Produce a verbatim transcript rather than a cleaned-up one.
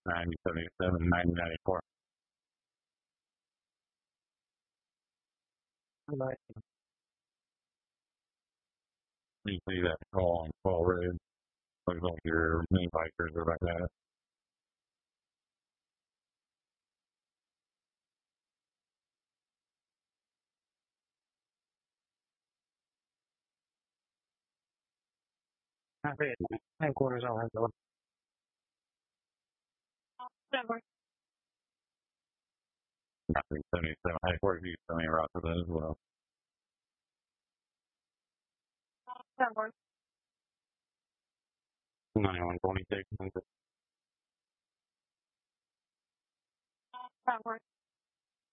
ninety seventy-seven, ninety ninety-four. Like, You see that tall on tall red. Looks like your mini bikers are like that. I bet headquarters all have those. nineteen seventy-seven, headquarters used to me right for that as well. ninety-one twenty-six.